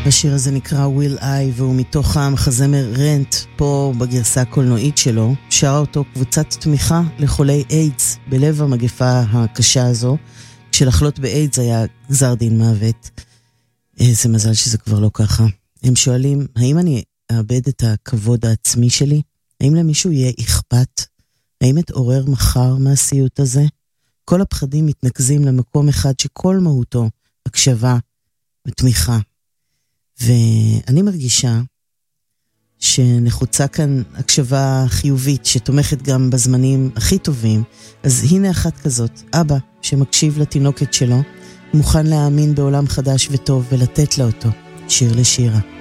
השיר הזה נקרא Will I, והוא מתוך המחזמר רנט, פה בגרסה הקולנועית שלו. שרה אותו קבוצת תמיכה לחולי איידס בלב המגפה הקשה הזו, כשלחלות באיידס היה גזר דין מוות. איזה מזל שזה כבר לא ככה. הם שואלים, האם אני אאבד את הכבוד העצמי שלי? האם למישהו יהיה אכפת? האם אתעורר מחר מהסיוט הזה? כל הפחדים מתנקזים למקום אחד שכל מהותו הקשבה ותמיכה. ואני מרגישה שנחוצה כאן הקשבה חיובית שתומכת גם בזמנים הכי טובים. אז הנה אחת כזאת, אבא שמקשיב לתינוקת שלו, מוכן להאמין בעולם חדש וטוב ולתת לה אותו. שיר לשירה.